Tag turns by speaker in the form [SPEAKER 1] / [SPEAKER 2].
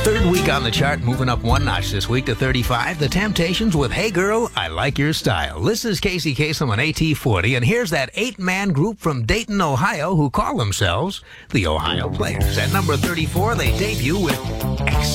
[SPEAKER 1] Third week on the chart, moving up one notch this week to 35. The Temptations with Hey Girl, I Like Your Style. This is Casey Kasem on AT40, and here's that 8-man group from Dayton, Ohio, who call themselves the Ohio Players. At number 34, they debut with